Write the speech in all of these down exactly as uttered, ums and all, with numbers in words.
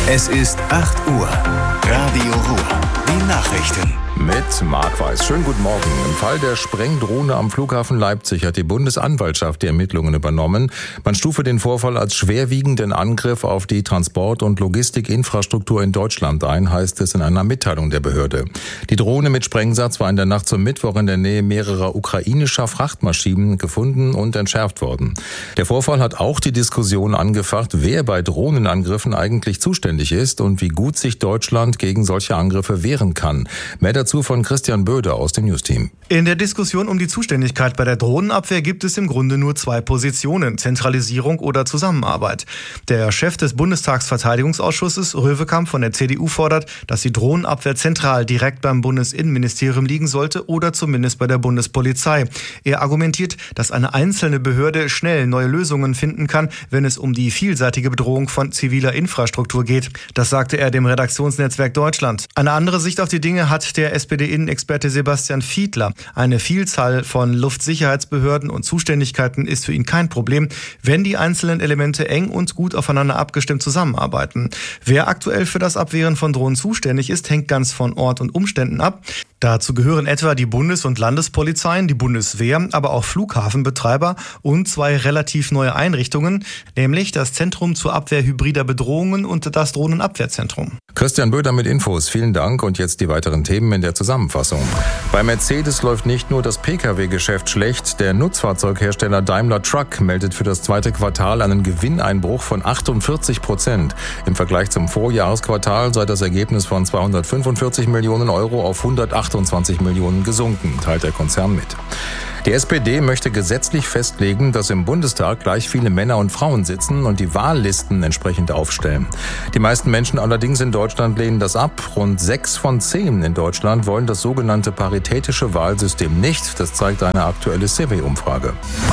Es ist acht Uhr. Radio Ruhr. Die Nachrichten. Mit Marc Weiß. Schönen guten Morgen. Im Fall der Sprengdrohne am Flughafen Leipzig hat die Bundesanwaltschaft die Ermittlungen übernommen. Man stufe den Vorfall als schwerwiegenden Angriff auf die Transport- und Logistikinfrastruktur in Deutschland ein, heißt es in einer Mitteilung der Behörde. Die Drohne mit Sprengsatz war in der Nacht zum Mittwoch in der Nähe mehrerer ukrainischer Frachtmaschinen gefunden und entschärft worden. Der Vorfall hat auch die Diskussion angefacht, wer bei Drohnenangriffen eigentlich zuständig ist und wie gut sich Deutschland gegen solche Angriffe wehren kann. Mehr dazu von Christian Böder aus dem Newsteam. In der Diskussion um die Zuständigkeit bei der Drohnenabwehr gibt es im Grunde nur zwei Positionen: Zentralisierung oder Zusammenarbeit. Der Chef des Bundestagsverteidigungsausschusses, Röwekamp von der C D U, fordert, dass die Drohnenabwehr zentral direkt beim Bundesinnenministerium liegen sollte oder zumindest bei der Bundespolizei. Er argumentiert, dass eine einzelne Behörde schnell neue Lösungen finden kann, wenn es um die vielseitige Bedrohung von ziviler Infrastruktur geht. Das sagte er dem Redaktionsnetzwerk Deutschland. Eine andere Sicht auf die Dinge hat der S P D-Innenexperte Sebastian Fiedler. Eine Vielzahl von Luftsicherheitsbehörden und Zuständigkeiten ist für ihn kein Problem, wenn die einzelnen Elemente eng und gut aufeinander abgestimmt zusammenarbeiten. Wer aktuell für das Abwehren von Drohnen zuständig ist, hängt ganz von Ort und Umständen ab. Dazu gehören etwa die Bundes- und Landespolizeien, die Bundeswehr, aber auch Flughafenbetreiber und zwei relativ neue Einrichtungen, nämlich das Zentrum zur Abwehr hybrider Bedrohungen und das Drohnenabwehrzentrum. Christian Böder mit Infos. Vielen Dank und jetzt die weiteren Themen in der Zusammenfassung. Bei Mercedes läuft nicht nur das Pkw-Geschäft schlecht. Der Nutzfahrzeughersteller Daimler Truck meldet für das zweite Quartal einen Gewinneinbruch von achtundvierzig Prozent. Im Vergleich zum Vorjahresquartal sei das Ergebnis von zweihundertfünfundvierzig Millionen Euro auf hundertachtundzwanzig Millionen gesunken, teilt der Konzern mit. Die S P D möchte gesetzlich festlegen, dass im Bundestag gleich viele Männer und Frauen sitzen und die Wahllisten entsprechend aufstellen. Die meisten Menschen allerdings in Deutschland lehnen das ab. Rund sechs von zehn in Deutschland wollen das sogenannte paritätische Wahlsystem nicht. Das zeigt eine aktuelle C W-Umfrage.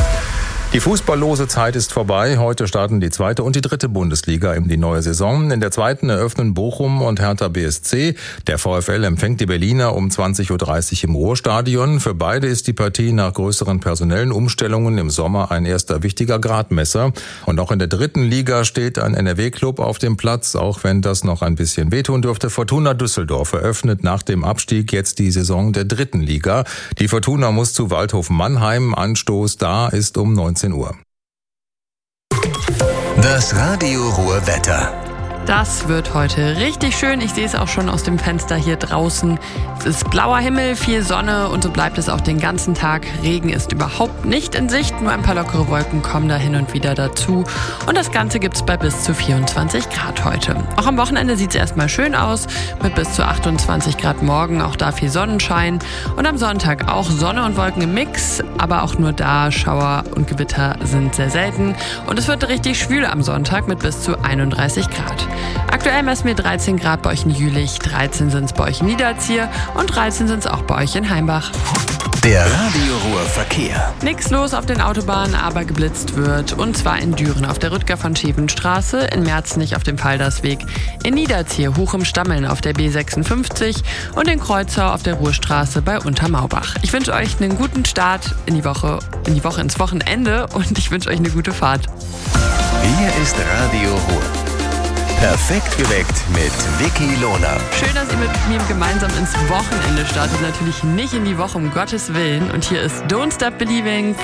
Die fußballlose Zeit ist vorbei. Heute starten die zweite und die dritte Bundesliga in die neue Saison. In der zweiten eröffnen Bochum und Hertha B S C. Der VfL empfängt die Berliner um zwanzig Uhr dreißig im Ruhrstadion. Für beide ist die Partie nach größeren personellen Umstellungen im Sommer ein erster wichtiger Gradmesser. Und auch in der dritten Liga steht ein N R W-Club auf dem Platz, auch wenn das noch ein bisschen wehtun dürfte. Fortuna Düsseldorf eröffnet nach dem Abstieg jetzt die Saison der dritten Liga. Die Fortuna muss zu Waldhof Mannheim. Anstoß da ist um neunzehn Uhr. Das Radio Ruhr Wetter. Das wird heute richtig schön. Ich sehe es auch schon aus dem Fenster hier draußen. Es ist blauer Himmel, viel Sonne und so bleibt es auch den ganzen Tag. Regen ist überhaupt nicht in Sicht, nur ein paar lockere Wolken kommen da hin und wieder dazu. Und das Ganze gibt es bei bis zu vierundzwanzig Grad heute. Auch am Wochenende sieht es erstmal schön aus, mit bis zu achtundzwanzig Grad morgen, auch da viel Sonnenschein. Und am Sonntag auch Sonne und Wolken im Mix, aber auch nur da Schauer und Gewitter sind sehr selten. Und es wird richtig schwül am Sonntag mit bis zu einunddreißig Grad. Aktuell messen wir dreizehn Grad bei euch in Jülich, dreizehn sind es bei euch in Niederzier und dreizehn sind es auch bei euch in Heimbach. Der Radio Ruhr Verkehr. Nix los auf den Autobahnen, aber geblitzt wird. Und zwar in Düren auf der Rüdger von Schevenstraße, in Merzenich auf dem Faldersweg, in Niederzier, Hoch im Stammeln auf der B sechsundfünfzig und in Kreuzau auf der Ruhrstraße bei Untermaubach. Ich wünsche euch einen guten Start in die Woche, in die Woche ins Wochenende und ich wünsche euch eine gute Fahrt. Hier ist Radio Ruhr. Perfekt geweckt mit Vicky Lohner. Schön, dass ihr mit mir gemeinsam ins Wochenende startet. Natürlich nicht in die Woche, um Gottes Willen. Und hier ist Don't Stop Believing